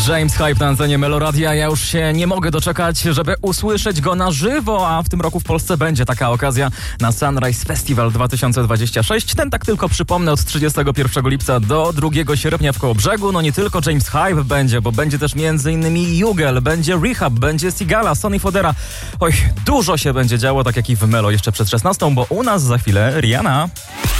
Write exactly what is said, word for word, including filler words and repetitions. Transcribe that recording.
James Hype na antenie Meloradia. Ja już się nie mogę doczekać, żeby usłyszeć go na żywo, a w tym roku w Polsce będzie taka okazja na Sunrise Festival dwa tysiące dwudziesty szósty. Ten, tak tylko przypomnę, od trzydziestego pierwszego lipca do drugiego sierpnia w Kołobrzegu. No nie tylko James Hype będzie, bo będzie też między innymi Jugel, będzie Rehab, będzie Sigala, Sonny Fodera. Oj, dużo się będzie działo, tak jak i w Melo jeszcze przed szesnastą, bo u nas za chwilę Rihanna.